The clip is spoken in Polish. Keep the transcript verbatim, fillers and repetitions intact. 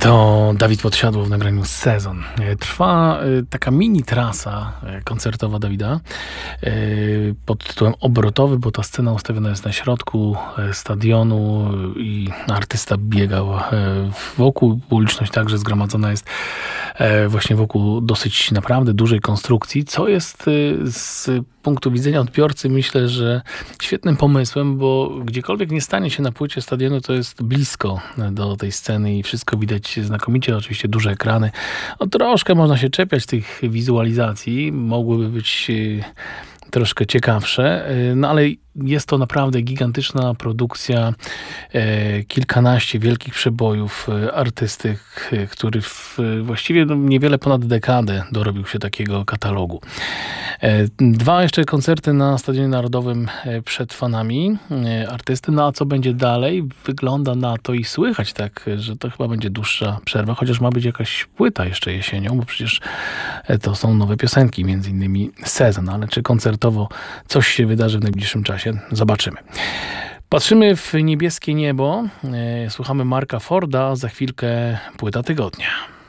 To Dawid Podsiadło w nagraniu Sezon. Trwa taka mini trasa koncertowa Dawida pod tytułem Obrotowy, bo ta scena ustawiona jest na środku stadionu i artysta biegał wokół. Publiczność także zgromadzona jest właśnie wokół dosyć naprawdę dużej konstrukcji, co jest z punktu widzenia odbiorcy, myślę, że świetnym pomysłem, bo gdziekolwiek nie stanie się na płycie stadionu, to jest blisko do tej sceny i wszystko widać znakomicie. Oczywiście duże ekrany. No, troszkę można się czepiać tych wizualizacji. Mogłyby być troszkę ciekawsze, no ale jest to naprawdę gigantyczna produkcja, e, kilkanaście wielkich przebojów e, artysty, e, który w, właściwie no, niewiele ponad dekadę dorobił się takiego katalogu. E, dwa jeszcze koncerty na Stadionie Narodowym e, przed fanami e, artysty. No a co będzie dalej? Wygląda na to i słychać tak, że to chyba będzie dłuższa przerwa, chociaż ma być jakaś płyta jeszcze jesienią, bo przecież e, to są nowe piosenki, między innymi Sezon, ale czy koncertowo coś się wydarzy w najbliższym czasie? Zobaczymy. Patrzymy w niebieskie niebo, e, słuchamy Marka Forda, za chwilkę płyta tygodnia.